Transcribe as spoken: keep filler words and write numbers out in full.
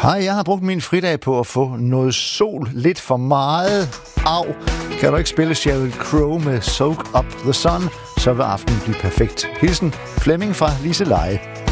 Hej, jeg har brugt min fridag på at få noget sol lidt for meget. Au, kan du ikke spille Sheryl Crow med Soak Up the Sun, så vil aftenen blive perfekt. Hilsen Flemming fra Liseleje.